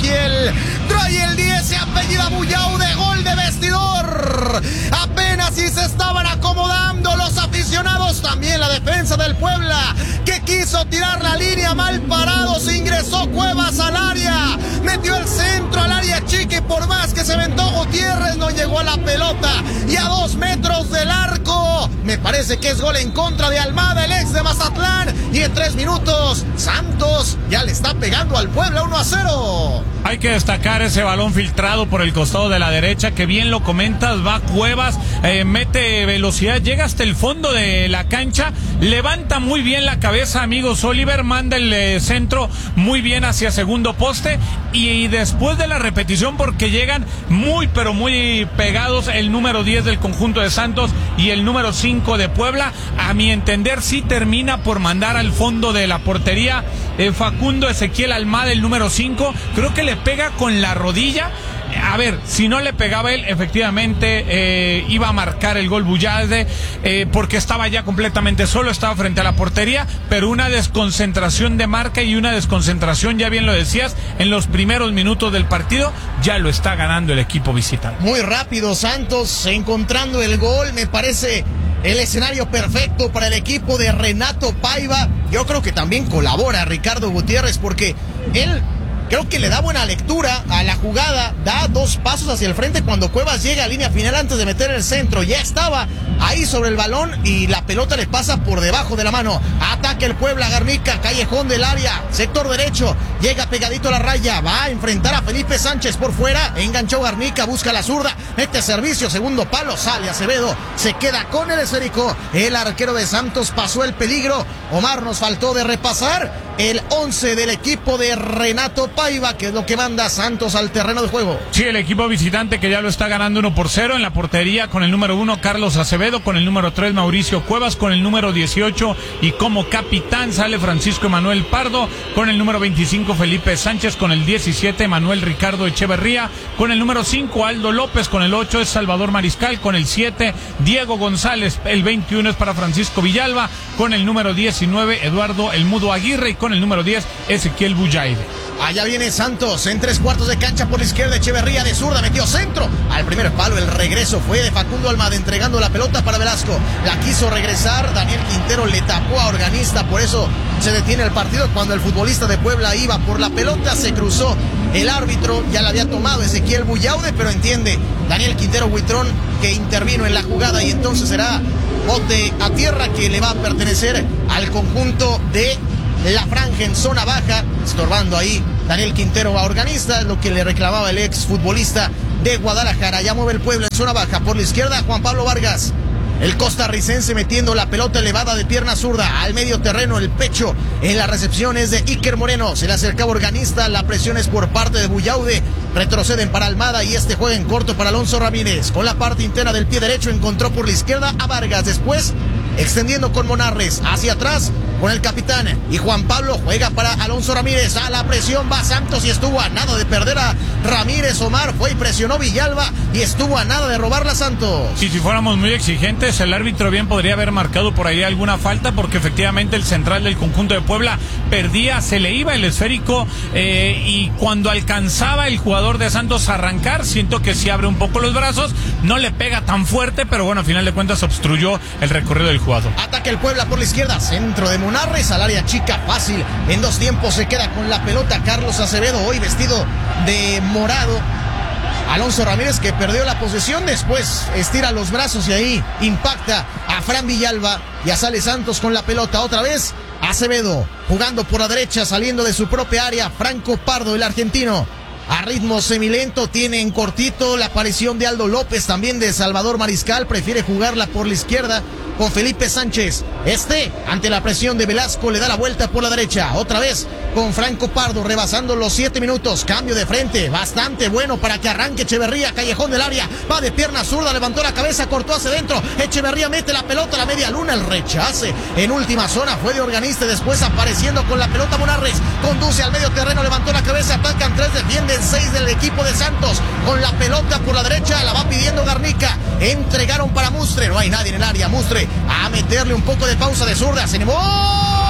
Ezequiel. Trae el 10, se apellida Buyaude, gol de vestidor. Apenas si se estaban acomodando los aficionados, también la defensa del Puebla, que quiso tirar la línea mal parado, se ingresó Cuevas al área, metió el centro al área chica y por más que se aventó Gutiérrez no llegó a la pelota y a 2 metros del arco. Me parece que es gol en contra de Almada, el ex de Mazatlán, y en 3 minutos Santos ya le está pegando al Puebla 1-0. Hay que destacar ese balón filtrado por el costado de la derecha, que bien lo comentas, va Cuevas, mete velocidad, llega hasta el fondo de la cancha, levanta muy bien la cabeza, amigos Oliver, manda el centro muy bien hacia segundo poste, y después de la repetición, porque llegan muy pero muy pegados el número 10 del conjunto de Santos y el número 5 de Puebla, a mi entender sí termina por mandar al fondo de la portería Facundo Ezequiel Almada, el número 5, creo que le pega con la rodilla. A ver, si no le pegaba él, efectivamente iba a marcar el gol Buyaude, porque estaba ya completamente solo, estaba frente a la portería, pero una desconcentración de marca y una desconcentración, ya bien lo decías, en los primeros minutos del partido, ya lo está ganando el equipo visitante. Muy rápido Santos encontrando el gol, me parece el escenario perfecto para el equipo de Renato Paiva. Yo creo que también colabora Ricardo Gutiérrez, porque él creo que le da buena lectura a la jugada, da 2 pasos hacia el frente cuando Cuevas llega a línea final antes de meter el centro, ya estaba ahí sobre el balón y la pelota le pasa por debajo de la mano. Ataca el Puebla, Garnica, callejón del área, sector derecho, llega pegadito a la raya, va a enfrentar a Felipe Sánchez por fuera, enganchó Garnica, busca la zurda, mete servicio, segundo palo, sale Acevedo, se queda con el esférico, el arquero de Santos pasó el peligro. Omar, nos faltó de repasar el 11 del equipo de Renato Paiva, que es lo que manda Santos al terreno de juego. Sí, el equipo visitante que ya lo está ganando 1-0 en la portería, con el número 1 Carlos Acevedo, con el número 3 Mauricio Cuevas, con el número 18 y como capitán sale Francisco Emanuel Pardo, con el número 25 Felipe Sánchez, con el 17 Manuel Ricardo Echeverría, con el número 5 Aldo López, con el 8 es Salvador Mariscal, con el 7 Diego González, el 21 es para Francisco Villalba, con el número 19 Eduardo El Mudo Aguirre y con el número 10 Ezequiel Buyaude. Allá viene Santos en 3/4 de cancha por la izquierda, Echeverría de zurda, metió centro al primer palo, el regreso fue de Facundo Almada entregando la pelota para Velasco, la quiso regresar, Daniel Quintero le tapó a Organista, por eso se detiene el partido. Cuando el futbolista de Puebla iba por la pelota, se cruzó el árbitro, ya la había tomado Ezequiel Buyaude, pero entiende Daniel Quintero Buitrón que intervino en la jugada y entonces será bote a tierra que le va a pertenecer al conjunto de la franja en zona baja, estorbando ahí Daniel Quintero a Organista, lo que le reclamaba el ex futbolista de Guadalajara. Ya mueve el Puebla en zona baja, por la izquierda Juan Pablo Vargas, el costarricense metiendo la pelota elevada de pierna zurda al medio terreno, el pecho en la recepción es de Iker Moreno, se le acercaba Organista, la presión es por parte de Buyaude, retroceden para Almada y este juega en corto para Alonso Ramírez, con la parte interna del pie derecho encontró por la izquierda a Vargas, después extendiendo con Monarres, hacia atrás con el capitán y Juan Pablo juega para Alonso Ramírez, a la presión va Santos y estuvo a nada de perder a Ramírez. Omar fue y presionó Villalba y estuvo a nada de robarla Santos. Y si fuéramos muy exigentes, el árbitro bien podría haber marcado por ahí alguna falta, porque efectivamente el central del conjunto de Puebla perdía, se le iba el esférico y cuando alcanzaba el jugador de Santos a arrancar, siento que sí abre un poco los brazos, no le pega tan fuerte, pero bueno, a final de cuentas obstruyó el recorrido del jugador. Ataca el Puebla por la izquierda, centro de Monarres al área chica, fácil, en 2 tiempos se queda con la pelota Carlos Acevedo, hoy vestido de morado. Alonso Ramírez, que perdió la posesión, después estira los brazos y ahí impacta a Fran Villalba, ya sale Santos con la pelota otra vez. Acevedo jugando por la derecha, saliendo de su propia área, Franco Pardo, el argentino, a ritmo semilento, tiene en cortito la aparición de Aldo López, también de Salvador Mariscal, prefiere jugarla por la izquierda con Felipe Sánchez, ante la presión de Velasco le da la vuelta por la derecha, otra vez con Franco Pardo, rebasando los 7 minutos, cambio de frente, bastante bueno para que arranque Echeverría, callejón del área, va de pierna zurda, levantó la cabeza, cortó hacia dentro, Echeverría mete la pelota a la media luna, el rechace en última zona fue de Organista, después apareciendo con la pelota Monarres, conduce al medio terreno, levantó la cabeza, atacan 3, defienden 6 del equipo de Santos, con la pelota por la derecha, la va pidiendo Garnica, entregaron para Mustre, no hay nadie en el área, Mustre a meterle un poco de pausa de zurda, se animó